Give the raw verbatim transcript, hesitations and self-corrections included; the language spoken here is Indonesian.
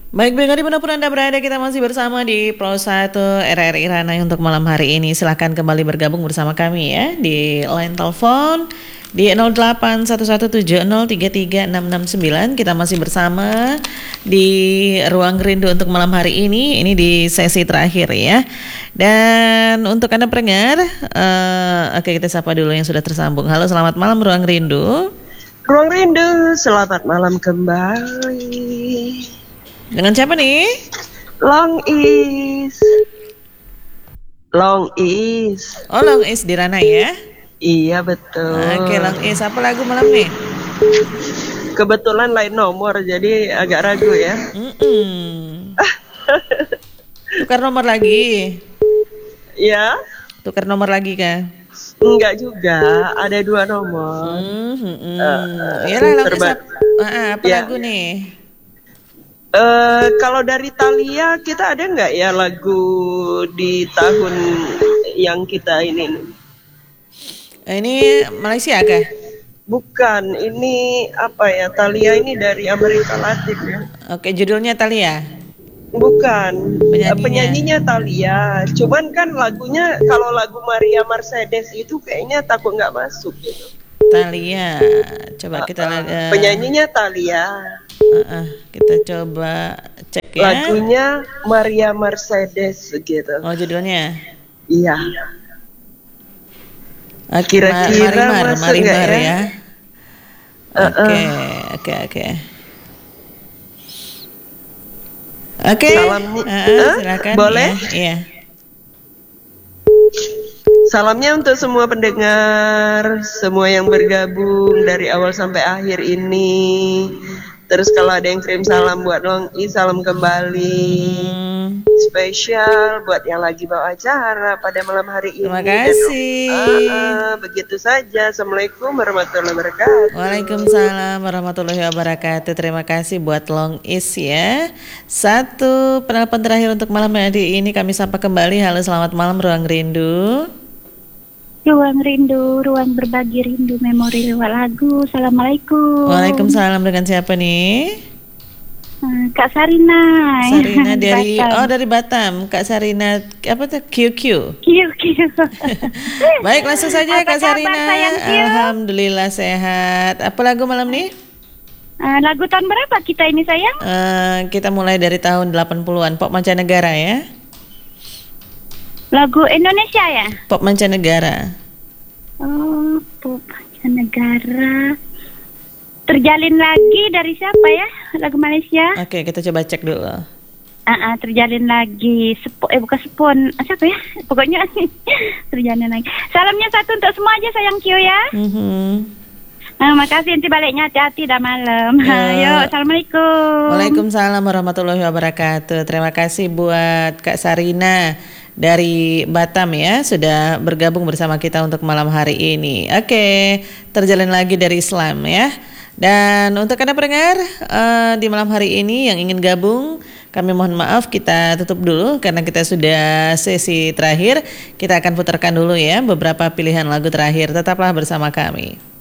Baik, baik, dimanapun Anda berada, kita masih bersama di Pro satu R R I Ranai untuk malam hari ini. Silahkan kembali bergabung bersama kami ya di line telepon di nol delapan satu satu tujuh nol tiga tiga enam enam sembilan. Kita masih bersama di Ruang Rindu untuk malam hari ini. Ini di sesi terakhir ya. Dan untuk Anda pendengar, uh, oke kita sapa dulu yang sudah tersambung. Halo, selamat malam Ruang Rindu. Ruang Rindu, selamat malam kembali. Dengan siapa nih? Long Is. Long Is. Oh, Long Is di Ranai ya? Iya betul. Oke, Long Is, apa lagu malam nih? Kebetulan lain nomor, jadi agak ragu ya. Mm-mm. Tukar nomor lagi? Ya. Tukar nomor lagi kah? Enggak juga, ada dua nomor. Mm-hmm. Uh, ya lah, Long Is, terba- apa, ah, apa ya. lagu nih? Uh, kalau dari Thalia kita ada nggak ya lagu di tahun yang kita ini? Ini Malaysia kah? Bukan, ini apa ya? Thalia ini dari Amerika Latin ya. Oke, judulnya Thalia. Bukan, penyanyinya, penyanyinya Thalia. Cuman kan lagunya kalau lagu Maria Mercedes itu kayaknya takut nggak masuk gitu. Thalia, coba kita uh, uh, uh, penyanyinya Thalia. Uh, uh, kita coba cek ya. Lagunya Maria Mercedes gitu. Oh, judulnya? Iya. Uh, Kira-kira Marimar, masuk Marimar ya? ya. Oke, oke, oke. Oke. Silakan. Boleh? Ya, iya. Salamnya untuk semua pendengar, semua yang bergabung dari awal sampai akhir ini. Terus kalau ada yang kirim salam buat Long I, salam kembali. Hmm. Spesial buat yang lagi bawa acara pada malam hari ini. Terima kasih. Dan, uh, uh, begitu saja. Assalamualaikum warahmatullahi wabarakatuh. Waalaikumsalam warahmatullahi wabarakatuh. Terima kasih buat Long Is ya. Satu penelpon terakhir untuk malam hari ini kami sapa kembali. Halo, selamat malam Ruang Rindu. Ruang Rindu, ruang berbagi rindu, memori lewat lagu. Assalamualaikum. Waalaikumsalam, dengan siapa nih? Uh, Kak Sarina. Sarina dari Batam. Oh dari Batam. Kak Sarina apa tuh? Q Q. Q Q. Baik, langsung saja apa Kak Sarina. Sayang, alhamdulillah sehat. Apa lagu malam nih? Uh, lagu tahun berapa kita ini sayang? Uh, kita mulai dari tahun delapan puluhan, pop mancanegara ya. Lagu Indonesia ya? Pop mancanegara. Oh, pop mancanegara. Terjalin lagi dari siapa ya? Lagu Malaysia. Oke, kita coba cek dulu. Ah, uh-uh, terjalin lagi. Sepo, eh bukan Sepon. Siapa ya? Pokoknya terjalin lagi. Salamnya satu untuk semua aja sayang Kyo ya. Mm-hmm. Nah, makasih, nanti baliknya hati-hati dah malam. Ya. Ayo, assalamualaikum. Waalaikumsalam warahmatullahi wabarakatuh. Terima kasih buat Kak Sarina dari Batam ya, sudah bergabung bersama kita untuk malam hari ini. Oke, terjalin lagi dari Islam ya. Dan untuk Anda pendengar uh, di malam hari ini yang ingin gabung, kami mohon maaf kita tutup dulu karena kita sudah sesi terakhir. Kita akan putarkan dulu ya beberapa pilihan lagu terakhir. Tetaplah bersama kami.